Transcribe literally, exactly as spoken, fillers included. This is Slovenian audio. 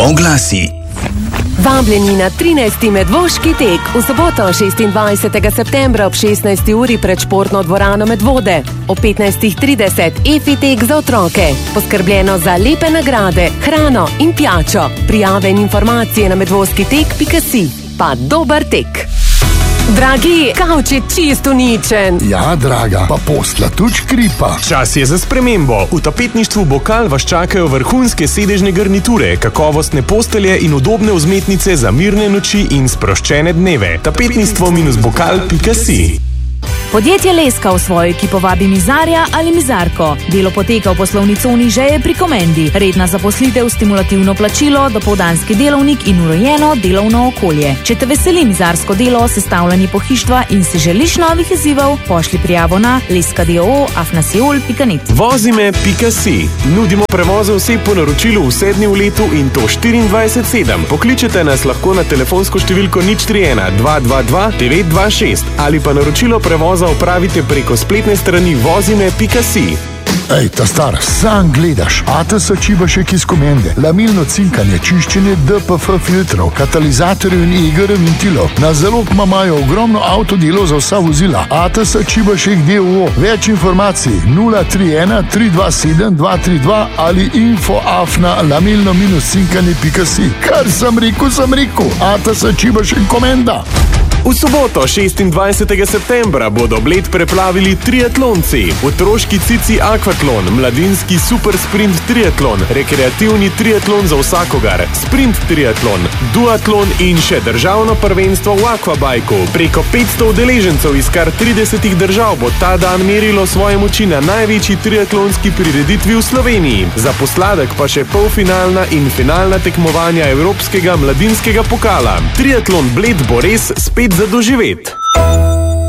Oglasi. Vabljeni na trinajsti Medvoški tek v soboto šestindvajsetega septembra ob šestnajsti uri pred športno dvorano Medvode. Ob petnajstih trideset Efi tek za otroke. Poskrbljeno za lepe nagrade, hrano in pijačo. Prijave in informacije na medvoski tek pika si. Pa dober tek! Dragi, kavč je čist uničen. Ja, draga, pa posla tudi škripa. Čas je za spremembo. V tapetništvu Bokal vas čakajo vrhunske sedežne garniture, kakovostne postelje in udobne vzmetnice za mirne noči in sproščene dneve. tapetništvo bokal pika si. Podjetje Leska v svojo ekipo vabi mizarja ali mizarko. Delo poteka v poslovni coni Žeje pri Komendi. Redna zaposlitev, stimulativno plačilo, dopoldanski delovnik in urejeno delovno okolje. Če te veseli mizarsko delo, sestavljanje pohištva in si želiš novih izzivov, pošli prijavo na leska.do afna seul pika net. Vozime pika si. Nudimo prevoze oseb po naročilu vse dni v letu in to štiriindvajset sedem. Pokličete nas lahko na telefonsko številko nič tri ena dva dva dva devet dva šest ali pa naročilo prevoza opravite preko spletne strani vozime pika si. Ej, ta star, sam gledaš. A T S Čibašek iz Komende. Lamilno cinkanje, čiščenje D P F filtrov, katalizatorjev in I G R ventilov. Na zalog imajo ogromno avtodelov za vsa vozila. A T S Čibašek D O O. Več informacij nula tri ena tri dva sedem dva tri dva ali info afna lamilno cinkanje pika si. Kar sem rekel, sem rekel. A T S Čibašek Komenda. V soboto šestindvajsetega septembra bodo Bled preplavili triatlonci. Otroški cici akvatlon, mladinski super sprint triatlon, rekreativni triatlon za vsakogar, sprint triatlon, duatlon in še državno prvenstvo v akvabajku. Preko petsto udeležencev iz kar tridesetih držav bo ta dan merilo svoje moči na največji triatlonski prireditvi v Sloveniji. Za posladek pa še polfinalna in finalna tekmovanja Evropskega mladinskega pokala. Triatlon Bled bo res spet za doživet.